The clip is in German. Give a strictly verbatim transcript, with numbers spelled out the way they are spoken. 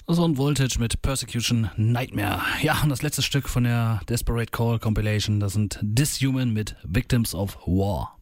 Das war ein Voltage mit Persecution Nightmare. Ja, und das letzte Stück von der Desperate Call Compilation, das sind Dishuman mit Victims of War.